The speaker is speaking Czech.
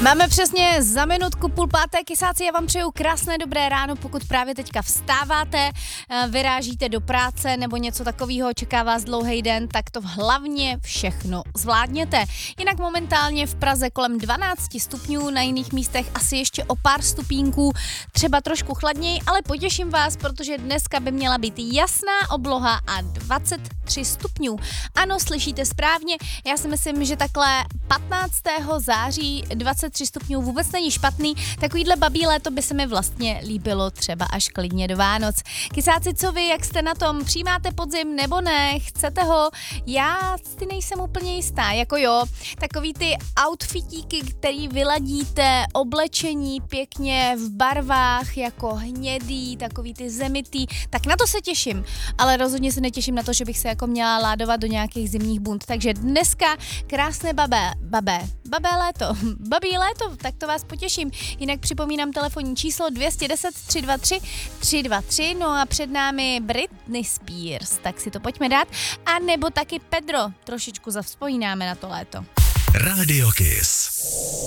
Máme přesně za minutku 4:30, kysáci, já vám přeju krásné dobré ráno, pokud právě teďka vstáváte, vyrážíte do práce nebo něco takového, čeká vás dlouhý den, tak to hlavně všechno zvládněte. Jinak momentálně v Praze kolem 12 stupňů, na jiných místech asi ještě o pár stupínků, třeba trošku chladněji, ale potěším vás, protože dneska by měla být jasná obloha a 23 stupňů. Ano, slyšíte správně, já si myslím, že takhle 15. září 23 stupňů vůbec není špatný, takovýhle babí léto by se mi vlastně líbilo třeba až klidně do Vánoc. Kysáci, co vy, jak jste na tom, přijímáte podzim nebo ne, chcete ho? Já si nejsem úplně jistá, jako jo, takový ty outfitíky, který vyladíte, oblečení pěkně v barvách jako hnědý, takový ty zemitý, tak na to se těším, ale rozhodně se netěším na to, že bych se jako měla ládovat do nějakých zimních bund, takže dneska krásné babí léto, tak to vás potěším. Jinak připomínám telefonní číslo 210 323 323, no a před námi Britney Spears, tak si to pojďme dát, a nebo taky Pedro, trošičku zavzpomínáme na to léto. Radio Kiss.